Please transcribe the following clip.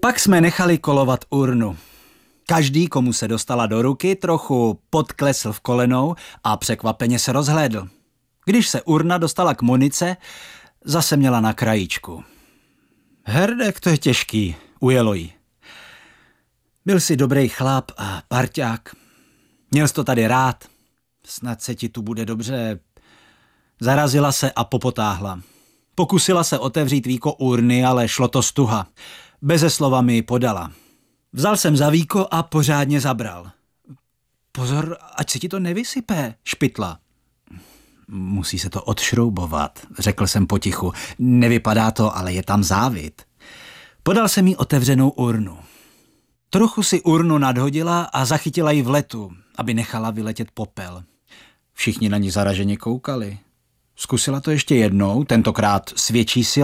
Pak jsme nechali kolovat urnu. Každý, komu se dostala do ruky, trochu podklesl v kolenou a překvapeně se rozhlédl. Když se urna dostala k Monice, zase měla na krajíčku. Herdek, to je těžký, ujelo jí. Byl jsi dobrý chlap a parťák. Měl jsi to tady rád. Snad se ti tu bude dobře. Zarazila se a popotáhla. Pokusila se otevřít víko urny, ale šlo to stuha. Beze slova mi ji podala. Vzal jsem za víko a pořádně zabral. Pozor, ať se ti to nevysype, špitla. Musí se to odšroubovat, řekl jsem potichu. Nevypadá to, ale je tam závit. Podal jsem jí otevřenou urnu. Trochu si urnu nadhodila a zachytila ji v letu, aby nechala vyletět popel. Všichni na ní zaraženě koukali. Zkusila to ještě jednou, tentokrát s větší silou.